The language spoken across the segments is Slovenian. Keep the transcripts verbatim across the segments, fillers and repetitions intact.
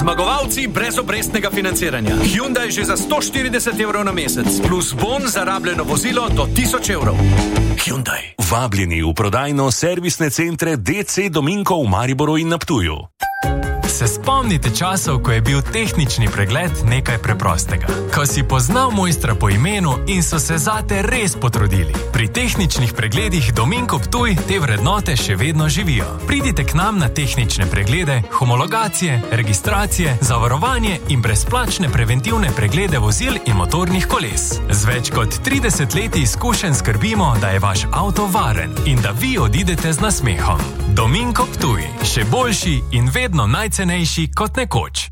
Zmagovalci brezobrestnega financiranja. Hyundai že za sto štirideset evrov na mesec, plus bon za rabljeno vozilo do tisoč evrov. Hyundai. Vabljeni v prodajno servisne centre D C Dominko v Mariboru in na Ptuju. Se spomnite časov, ko je bil tehnični pregled nekaj preprostega? Ko si poznal mojstra po imenu in so se zate res potrudili. Pri tehničnih pregledih Dominko Ptuj te vrednote še vedno živijo. Pridite k nam na tehnične preglede, homologacije, registracije, zavarovanje in brezplačne preventivne preglede vozil in motornih koles. Z več kot trideset leti izkušenj skrbimo, da je vaš avto varen in da vi odidete z nasmehom. Dominko Ptuj, še boljši in vedno najcenejši kot nekoč.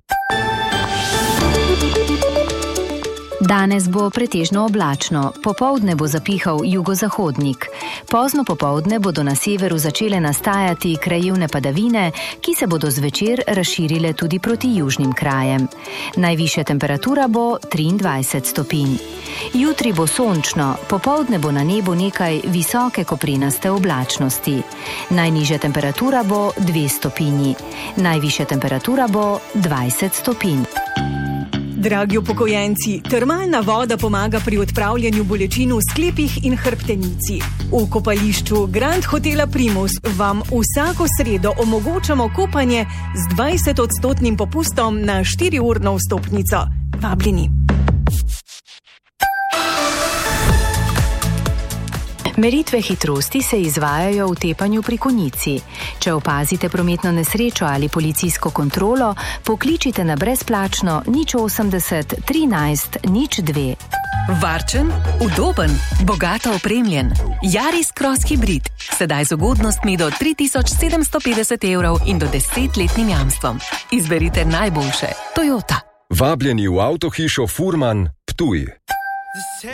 Danes bo pretežno oblačno, popoldne bo zapihal jugozahodnik. Pozno popoldne bodo na severu začele nastajati krajevne padavine, ki se bodo zvečer razširile tudi proti južnim krajem. Najvišja temperatura bo triindvajset stopinj. Jutri bo sončno, popoldne bo na nebu nekaj visoke koprinaste oblačnosti. Najnižja temperatura bo dve stopinji. Najvišja temperatura bo dvajset stopinj. Dragi upokojenci, termalna voda pomaga pri odpravljanju bolečin v sklepih in hrbtenici. V kopališču Grand Hotela Primus vam vsako sredo omogočamo kopanje z dvajset odstotnim popustom na štiriurno vstopnico. Vabljeni. Meritve hitrosti se izvajajo v tepanju pri konici. Če opazite prometno nesrečo ali policijsko kontrolo, pokličite na brezplačno nič osemdeset trinajst nič dve. Varčen, udoben, bogato opremljen. Yaris Cross Hybrid. Sedaj z ugodnostmi do tri tisoč sedemsto petdeset evrov in do desetletnim jamstvom. Izberite najboljše. Toyota. Vabljeni v avtohišo Furman, Ptuj.